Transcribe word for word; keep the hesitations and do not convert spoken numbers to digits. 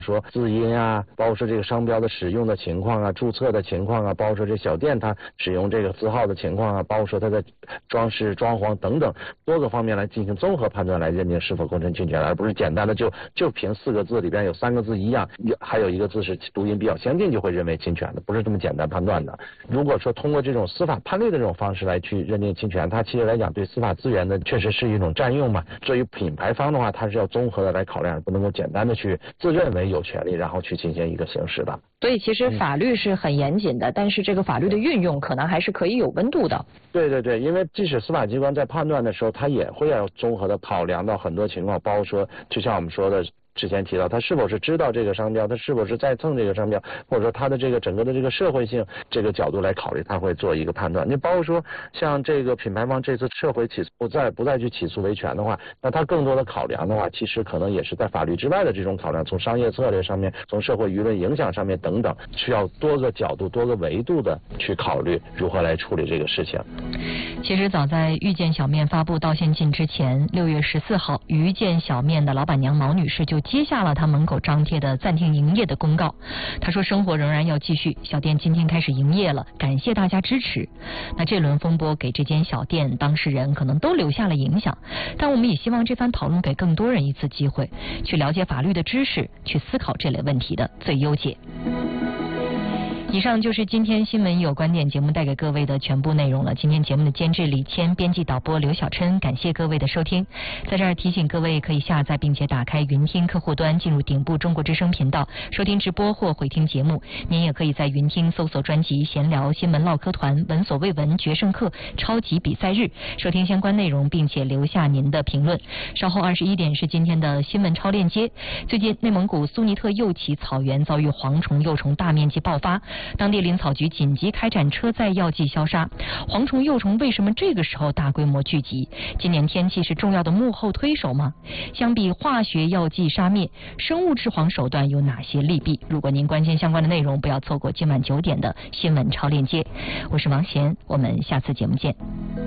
说字音啊，包括说这个商标的使用的情况啊，注册的情况啊，包括说这小店它使用这个字号的情况啊，包括说它的装饰装潢等等多个方面来进行综合判断，来认定是否构成侵权，而不是简单的就就凭四个字里边有三个字一样，还有一个字是读音比较相近就会认为侵权的，不是这么简单判断的。如果说通过这种司法判例的这种方式来去认定侵权，它其实来讲对司法资源的确实是一种占用嘛。对于品牌方的话，它是要综合的来考量，不能够简单的去自认为有权利然后去进行一个行使的。 所以其实法律是很严谨的，嗯、但是这个法律的运用可能还是可以有温度的。 对对对，因为即使司法机关在判断的时候，它也会要综合的考量到很多情况，包括说就像我们说的之前提到，他是否是知道这个商标，他是否是在蹭这个商标，或者说他的这个整个的这个社会性这个角度来考虑，他会做一个判断。你包括说像这个品牌方这次撤回起诉，不再不再去起诉维权的话，那他更多的考量的话，其实可能也是在法律之外的这种考量，从商业策略上面，从社会舆论影响上面等等，需要多个角度、多个维度的去考虑如何来处理这个事情。 其实早在遇见小面发布道歉信之前，六月十四号，遇见小面的老板娘毛女士就接下了他门口张贴的暂停营业的公告。她说生活仍然要继续，小店今天开始营业了，感谢大家支持。那这轮风波给这间小店当事人可能都留下了影响，但我们也希望这番讨论给更多人一次机会，去了解法律的知识，去思考这类问题的最优解。以上就是今天新闻有观点节目带给各位的全部内容了。今天节目的监制李谦，编辑导播刘小琛，感谢各位的收听。在这儿提醒各位可以下载并且打开云听客户端，进入顶部中国之声频道收听直播或回听节目。您也可以在云听搜索专辑闲聊新闻唠嗑团闻所未闻决胜课超级比赛日，收听相关内容并且留下您的评论。稍后二十一点是今天的新闻超链接。最近内蒙古苏尼特右旗草原遭遇蝗虫幼虫大面积爆发，当地林草局紧急开展车载药剂消杀。蝗虫幼虫为什么这个时候大规模聚集？今年天气是重要的幕后推手吗？相比化学药剂杀灭，生物治蝗手段有哪些利弊？如果您关心相关的内容，不要错过今晚九点的新闻超链接。我是王贤，我们下次节目见。